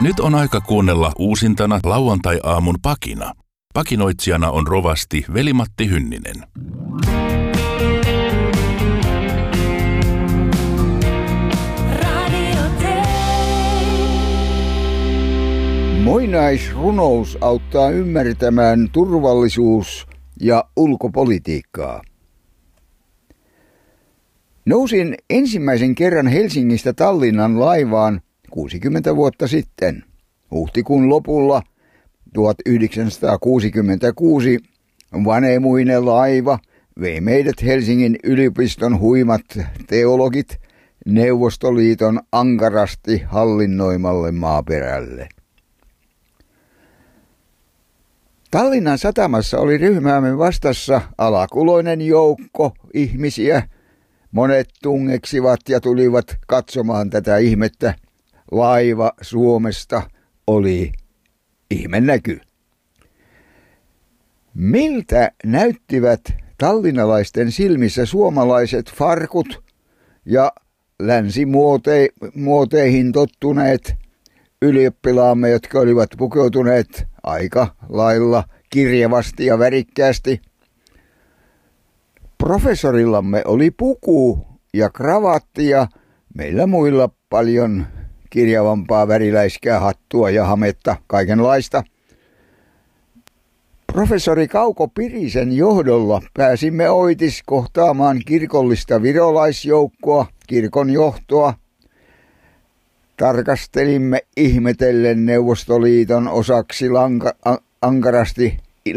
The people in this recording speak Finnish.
Nyt on aika kuunnella uusintana lauantai-aamun Pakina. Pakinoitsijana on rovasti Veli-Matti Hynninen. Muinaisrunous auttaa ymmärtämään turvallisuus- ja ulkopolitiikkaa. Nousin ensimmäisen kerran Helsingistä Tallinnan laivaan 60 vuotta sitten. Huhtikuun lopulla 1966 vanemuinen laiva vei meidät Helsingin yliopiston huimat teologit Neuvostoliiton ankarasti hallinnoimalle maaperälle. Tallinnan satamassa oli ryhmäämme vastassa alakuloinen joukko ihmisiä. Monet tungeksivat ja tulivat katsomaan tätä ihmettä. Laiva Suomesta oli ihmenäky. Miltä näyttivät tallinnalaisten silmissä suomalaiset farkut ja länsimuoteihin tottuneet ylioppilaamme, jotka olivat pukeutuneet aika lailla kirjavasti ja värikkäästi? Professorillamme oli puku ja kravatti ja meillä muilla paljon kirjavampaa väriläiskää hattua ja hametta, kaikenlaista. Professori Kauko Pirisen johdolla pääsimme Oitis kohtaamaan kirkollista virolaisjoukkoa, kirkon johtoa. Tarkastelimme ihmetellen Neuvostoliiton osaksi ankarasti